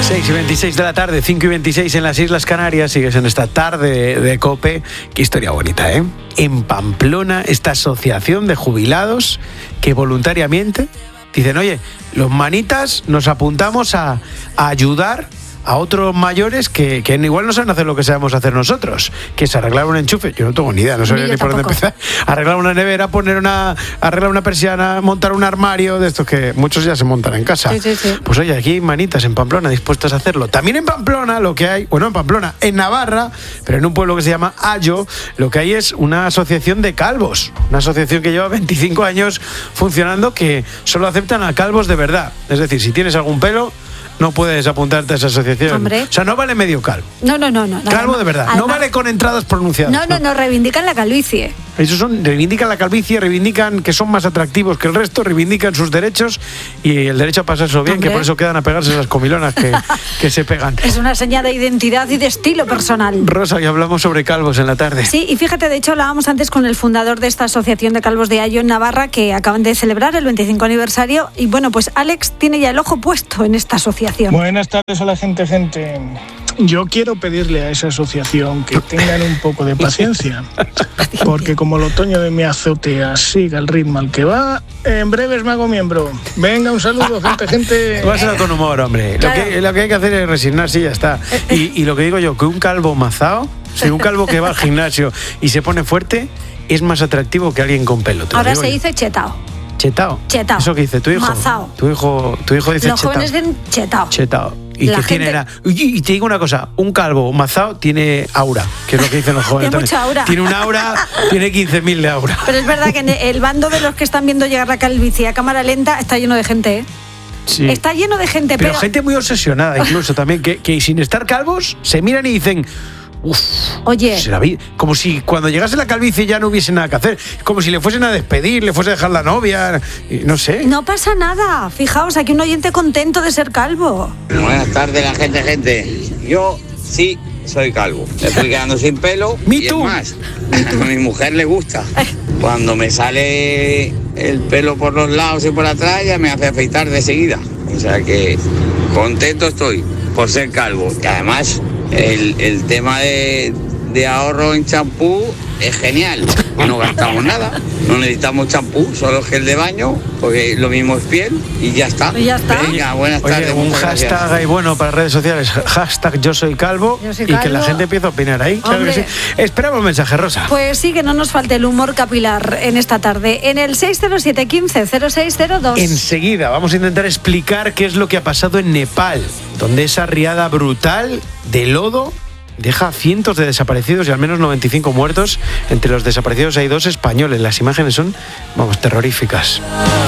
6:26 de la tarde, 5:26 en las Islas Canarias. Sigues en esta tarde de COPE. Qué historia bonita, ¿eh? En Pamplona, esta asociación de jubilados que voluntariamente dicen, oye, los manitas nos apuntamos a ayudar a otros mayores que igual no saben hacer lo que sabemos hacer nosotros, que es arreglar un enchufe. Yo no tengo ni idea, no sé ni por dónde empezar. Arreglar una nevera, arreglar una persiana, montar un armario, de estos que muchos ya se montan en casa. Sí. Pues oye, aquí hay manitas en Pamplona dispuestas a hacerlo. También en Pamplona lo que hay, bueno, en Pamplona, en Navarra, pero en un pueblo que se llama Ayo, lo que hay es una asociación de calvos. Una asociación que lleva 25 años funcionando, que solo aceptan a calvos de verdad. Es decir, si tienes algún pelo, no puedes apuntarte a esa asociación. Hombre. O sea, no vale medio calvo. No. Calvo de verdad. No vale con entradas pronunciadas. No, reivindican la calvicie. Reivindican la calvicie, reivindican que son más atractivos que el resto, reivindican sus derechos y el derecho a pasárselo bien, Hombre. que por eso quedan a pegarse esas comilonas que se pegan. Es una señal de identidad y de estilo personal. Rosa, y hablamos sobre calvos en la tarde. Sí, y fíjate, de hecho hablábamos antes con el fundador de esta asociación de calvos de Ayo en Navarra, que acaban de celebrar el 25 aniversario, y bueno, pues Alex tiene ya el ojo puesto en esta asociación. Buenas tardes a la gente. Yo quiero pedirle a esa asociación que tengan un poco de paciencia, porque como el otoño de mi azotea siga el ritmo al que va, en breves me hago miembro. Venga, un saludo, gente. Vas a con humor, hombre. Claro. Lo que hay que hacer es resignarse y ya está. Y lo que digo yo, que un calvo mazao, un calvo que va al gimnasio y se pone fuerte, es más atractivo que alguien con pelo. Ahora se dice chetao. Chetao. ¿Eso qué dice tu hijo? Mazao. Tu hijo dice Los chetao. jóvenes dicen chetao. Chetao. Y La que gente... tiene y te digo una cosa, un calvo mazao tiene aura, que es lo que dicen los jóvenes. Tiene mucha aura. Tiene un aura, tiene 15.000 de aura. Pero es verdad que en el bando de los que están viendo llegar la calvicie a cámara lenta está lleno de gente, ¿eh? Sí. Está lleno de gente, pero gente muy obsesionada incluso también, que sin estar calvos se miran y dicen, oye, como si cuando llegase la calvicie ya no hubiese nada que hacer, como si le fuesen a despedir, le fuese a dejar la novia, no sé. no pasa nada. Fijaos, aquí un oyente contento de ser calvo. Buenas tardes, la gente. Yo sí soy calvo. Me estoy quedando sin pelo. Me too. Es más, a mi mujer le gusta. Cuando me sale el pelo por los lados y por atrás, ya me hace afeitar de seguida. O sea que contento estoy por ser calvo. Y además, el tema de ahorro en champú es genial. No gastamos nada, no necesitamos champú, solo gel de baño, porque lo mismo es piel y ya está. Venga, buenas tardes. Un hashtag gracias. ahí bueno para redes sociales, hashtag yo soy calvo, y que la gente empiece a opinar ahí. Claro que sí. Esperamos mensaje, Rosa. Pues sí, que no nos falte el humor capilar en esta tarde. En el 607 15 0602. Enseguida vamos a intentar explicar qué es lo que ha pasado en Nepal, donde esa riada brutal de lodo deja cientos de desaparecidos y al menos 95 muertos. Entre los desaparecidos hay 2 españoles. Las imágenes son, terroríficas.